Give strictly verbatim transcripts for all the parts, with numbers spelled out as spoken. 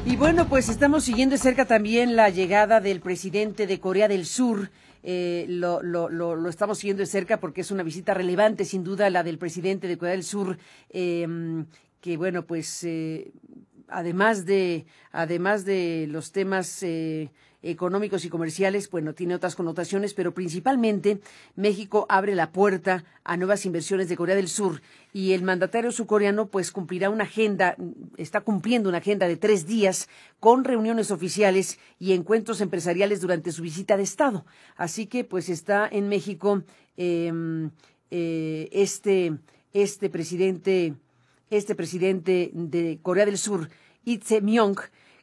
Y bueno, pues estamos siguiendo de cerca también la llegada del presidente de Corea del Sur. Eh, lo, lo, lo, lo estamos siguiendo de cerca porque es una visita relevante, sin duda, la del presidente de Corea del Sur, eh, que bueno, pues eh, además de además de los temas eh, económicos y comerciales, bueno, tiene otras connotaciones, pero principalmente México abre la puerta a nuevas inversiones de Corea del Sur y el mandatario surcoreano pues cumplirá una agenda, está cumpliendo una agenda de tres días con reuniones oficiales y encuentros empresariales durante su visita de Estado. Así que pues está en México eh, eh, este, este presidente, este presidente de Corea del Sur, Lee Jae-myung,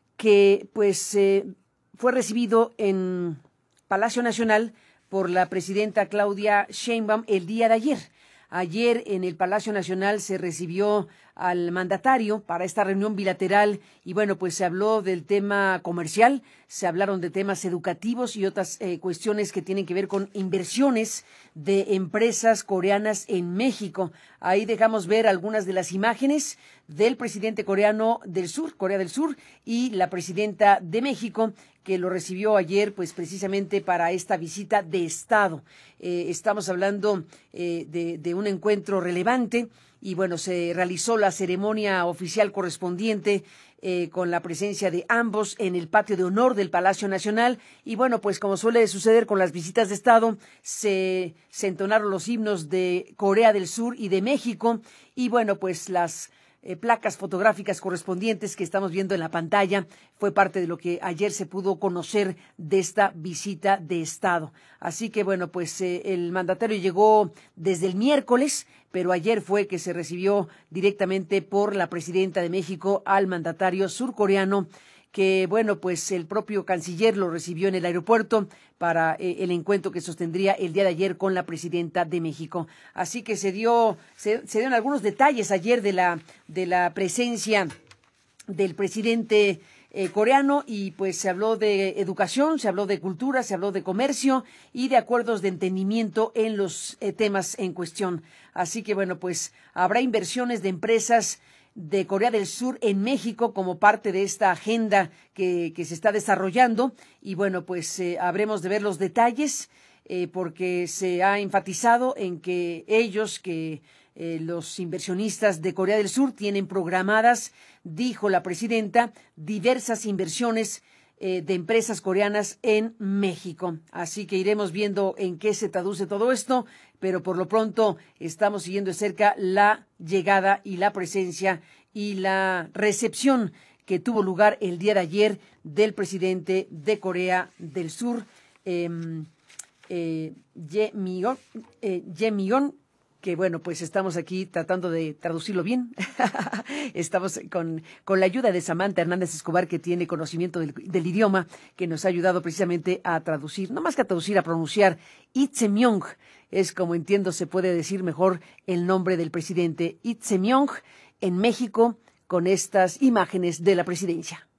que pues eh, fue recibido en Palacio Nacional por la presidenta Claudia Sheinbaum el día de ayer. Ayer en el Palacio Nacional se recibió al mandatario para esta reunión bilateral y bueno, pues se habló del tema comercial, se hablaron de temas educativos y otras eh, cuestiones que tienen que ver con inversiones de empresas coreanas en México. Ahí dejamos ver algunas de las imágenes del presidente coreano del sur, Corea del Sur, y la presidenta de México, que lo recibió ayer, pues precisamente para esta visita de Estado. Eh, estamos hablando eh, de, de un encuentro relevante y bueno, se realizó la ceremonia oficial correspondiente eh, con la presencia de ambos en el patio de honor del Palacio Nacional y bueno, pues como suele suceder con las visitas de Estado, se, se entonaron los himnos de Corea del Sur y de México y bueno, pues las Eh, placas fotográficas correspondientes que estamos viendo en la pantalla fue parte de lo que ayer se pudo conocer de esta visita de Estado. Así que bueno, pues eh, el mandatario llegó desde el miércoles, pero ayer fue que se recibió directamente por la presidenta de México al mandatario surcoreano, que bueno, pues el propio canciller lo recibió en el aeropuerto para eh, el encuentro que sostendría el día de ayer con la presidenta de México. Así que se dio, se, se dieron algunos detalles ayer de la, de la presencia del presidente eh, coreano y pues se habló de educación, se habló de cultura, se habló de comercio y de acuerdos de entendimiento en los eh, temas en cuestión. Así que bueno, pues habrá inversiones de empresas de Corea del Sur en México como parte de esta agenda que, que se está desarrollando y bueno, pues eh, habremos de ver los detalles eh, porque se ha enfatizado en que ellos, que eh, los inversionistas de Corea del Sur tienen programadas, dijo la presidenta, diversas inversiones eh, de empresas coreanas en México. Así que iremos viendo en qué se traduce todo esto, pero por lo pronto estamos siguiendo de cerca la llegada y la presencia y la recepción que tuvo lugar el día de ayer del presidente de Corea del Sur, eh, eh, Ye Myung, eh, Ye Myung, que bueno, pues estamos aquí tratando de traducirlo bien. Estamos con, con la ayuda de Samantha Hernández Escobar, que tiene conocimiento del, del idioma, que nos ha ayudado precisamente a traducir, no más que a traducir, a pronunciar. Lee Jae-myung es como entiendo se puede decir mejor el nombre del presidente. Lee Jae-myung en México con estas imágenes de la presidencia.